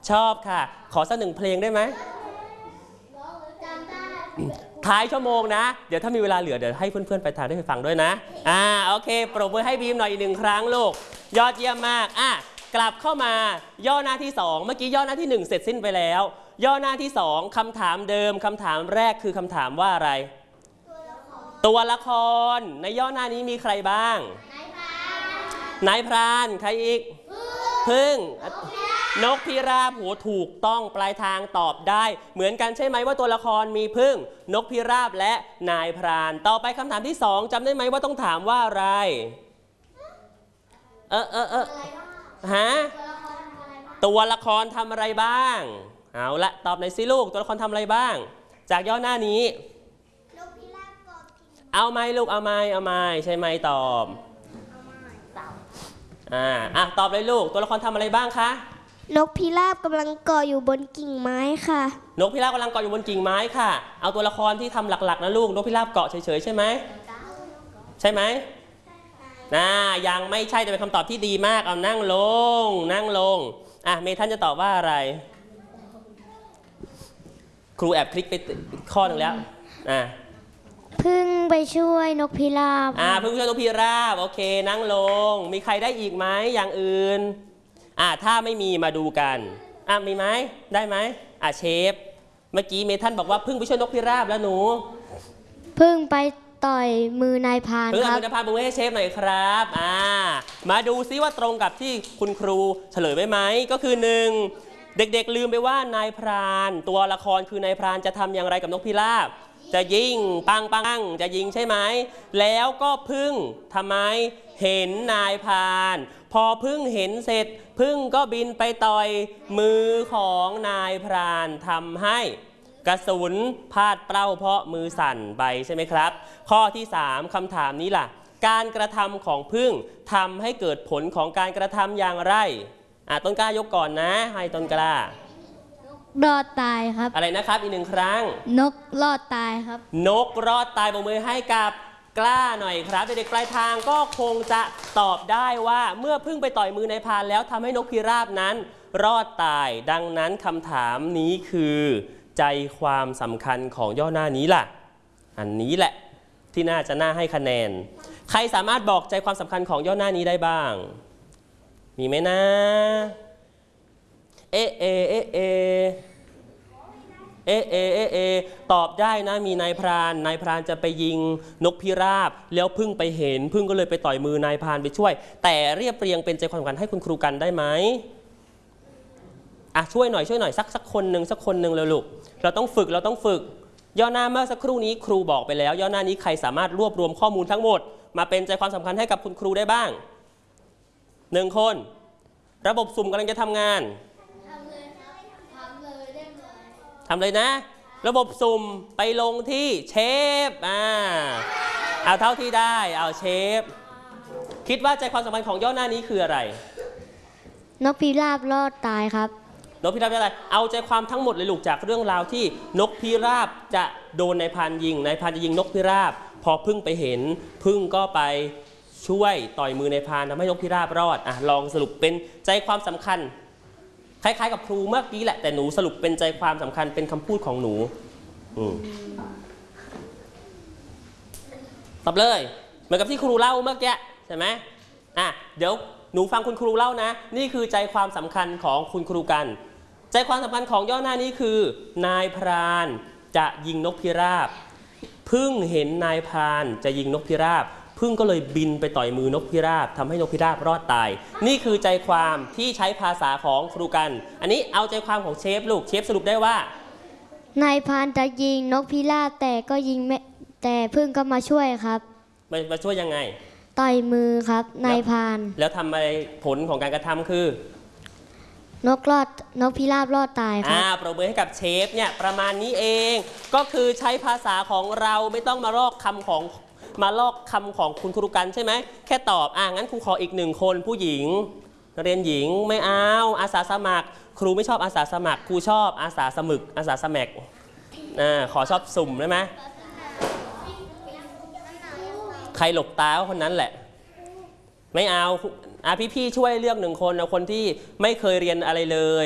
ชอบค่ะขอสัก1 เพลงได้ไหมท้ายชั่วโมงนะเดี๋ยวถ้ามีเวลาเหลือเดี๋ยวให้เพื่อนๆไปทางได้ไปฟังด้วยนะโอเคปรบมือให้บีมหน่อยอีก1 ครั้งลูกยอดเยี่ยมมากกลับเข้ามาย่อหน้าที่2เมื่อกี้ย่อหน้าที่1เสร็จสิ้นไปแล้วย่อหน้าที่2คำถามเดิมคำถามแรกคือคำถามว่าอะไรตัวละครในย่อหน้านี้มีใครบ้างนายพรานใครอีกพึ่งนกพิราบหัวถูกต้องปลายทางตอบได้เหมือนกันใช่ไหมว่าตัวละครมีพึ่งนกพิราบและนายพรานต่อไปคำถามที่2จำได้ไหมว่าต้องถามว่าอะไรตัวละครทำอะไรบ้างเอาละตอบหน่อยสิลูกตัวละครทำอะไรบ้างจากย่อหน้านี้นกพิราบกอบเอาไหมลูกเอาไหมใช่ไหมตอบตอบเลยลูกตัวละครทำอะไรบ้างคะนกพิราบกำลังเกาะอยู่บนกิ่งไม้ค่ะนกพิราบกำลังเกาะอยู่บนกิ่งไม้ค่ะเอาตัวละครที่ทำหลักๆนะลูกนกพิราบเกาะเฉยๆใช่ไหมใช่ไหมยังไม่ใช่แต่เป็นคำตอบที่ดีมากเอานั่งลงเมทันจะตอบว่าอะไรครูแอบคลิกไปข้อหนึ่งแล้วพึ่งไปช่วยนกพิราบพึ่งช่วยนกพิราบโอเคนั่งลงมีใครได้อีกไหมอย่างอื่นถ้าไม่มีมาดูกันมีไหมได้ไหมเชฟเมื่อกี้เมทันบอกว่าพึ่งไปช่วยนกพิราบแล้วหนูพึ่งไปต่อยมือนายพรานครับมือนายพรานมือให้เชฟหน่อยครับมาดูซิว่าตรงกับที่คุณครูเฉลยไว้ไหมก็คือ1เด็กๆลืมไปว่านายพรานตัวละครคือนายพรานจะทำอย่างไรกับนกพิราบจะยิงปังจะยิงใช่ไหมแล้วก็พึ่งทำไมเห็นนายพรานพอพึ่งเห็นเสร็จพึ่งก็บินไปต่อยมือของนายพรานทำให้กระสุนพลาดเป้าเพราะมือสั่นไปใช่ไหมครับข้อที่3คำถามนี้ล่ะการกระทำของพึ่งทำให้เกิดผลของการกระทำอย่างไรต้นกล้ายกก่อนนะให้ต้นกล้ารอดตายครับอะไรนะครับอีก1 ครั้งนกรอดตายครับนกรอดตายปรบมือให้กับกล้าหน่อยครับเด็กๆปลายทางก็คงจะตอบได้ว่าเมื่อพึ่งไปต่อยมือนายพรานแล้วทำให้นกพิราบนั้นรอดตายดังนั้นคำถามนี้คือใจความสำคัญของย่อหน้านี้ล่ะอันนี้แหละที่น่าจะให้คะแนนใครสามารถบอกใจความสำคัญของย่อหน้านี้ได้บ้างมีไหมนะตอบได้นะมีนายพรานจะไปยิงนกพิราบแล้วพึ่งไปเห็นพึ่งก็เลยไปต่อยมือนายพรานไปช่วยแต่เรียบเรียงเป็นใจความสำคัญให้คุณครูกันได้ไหมช่วยหน่อยสักคนหนึ่งเลยลูกเราต้องฝึกย่อหน้าเมื่อสักครู่นี้ครูบอกไปแล้วย่อหน้านี้ใครสามารถรวบรวมข้อมูลทั้งหมดมาเป็นใจความสำคัญให้กับคุณครูได้บ้าง1 คนระบบสุ่มกำลังจะทำงานทำเลยนะระบบสุ่มไปลงที่เชฟเอาเท่าที่ได้เอาเชฟคิดว่าใจความสำคัญของย่อหน้านี้คืออะไรนกพิราบรอดตายครับนกพิราบอะไรเอาใจความทั้งหมดเลยลูกจากเรื่องราวที่นกพิราบจะโดนนายพรานยิงนายพรานจะยิงนกพิราบพอพึ่งไปเห็นพึ่งก็ไปช่วยต่อยมือนายพรานทำให้นกพิราบรอดลองสรุปเป็นใจความสำคัญคล้ายๆกับครูเมื่อกี้แหละแต่หนูสรุปเป็นใจความสำคัญเป็นคำพูดของหนูตอบเลยเหมือนกับที่ครูเล่าเมื่อกี้ใช่ไหมเดี๋ยวหนูฟังคุณครูเล่านะนี่คือใจความสำคัญของคุณครูกันใจความสำคัญของย่อหน้านี้คือนายพรานจะยิงนกพิราบพึ่งเห็นนายพรานจะยิงนกพิราบพึ่งก็เลยบินไปต่อยมือนกพิราบทำให้นกพิราบรอดตายนี่คือใจความที่ใช้ภาษาของครูกันอันนี้เอาใจความของเชฟลูกเชฟสรุปได้ว่านายพรานจะยิงนกพิราบแต่ก็ยิงไม่แต่พึ่งก็มาช่วยครับมาช่วยยังไงต่อยมือครับนายพรานแล้วทำอะไรผลของการกระทำคือนกพิราบรอดตายครับปรบมือให้กับเชฟเนี่ยประมาณนี้เองก็คือใช้ภาษาของเราไม่ต้องมาลอกคำของคุณครูกันใช่ไหมแค่ตอบงั้นครูขออีก1 คนผู้หญิงเรียนหญิงไม่เอาอาสาสมัครครูไม่ชอบอาสาสมัครครูชอบอาสาสมัครอาสาสมัครขอชอบสุ่มได้ไหมใครหลบตาคนนั้นแหละไม่เอาพี่ๆช่วยเลือก1 คนเอาคนที่ไม่เคยเรียนอะไรเลย